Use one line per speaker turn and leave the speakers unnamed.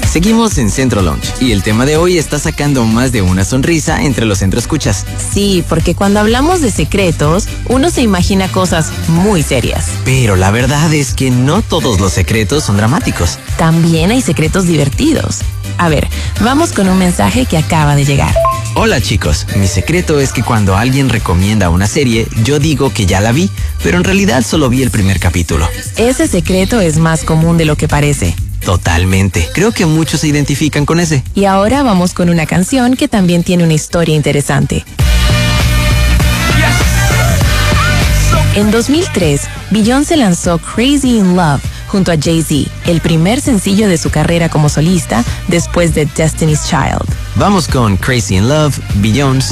Seguimos en Centro Lounge y el tema de hoy está sacando más de una sonrisa entre los centroescuchas.
Sí, porque cuando hablamos de secretos, uno se imagina cosas muy serias.
Pero la verdad es que no todos los secretos son dramáticos.
También hay secretos divertidos. A ver, vamos con un mensaje que acaba de llegar.
Hola chicos, mi secreto es que cuando alguien recomienda una serie, yo digo que ya la vi, pero en realidad solo vi el primer capítulo.
Ese secreto es más común de lo que parece.
Totalmente. Creo que muchos se identifican con ese.
Y ahora vamos con una canción que también tiene una historia interesante. En 2003, Beyoncé lanzó Crazy in Love junto a Jay-Z, el primer sencillo de su carrera como solista después de Destiny's Child.
Vamos con Crazy in Love, Beyoncé.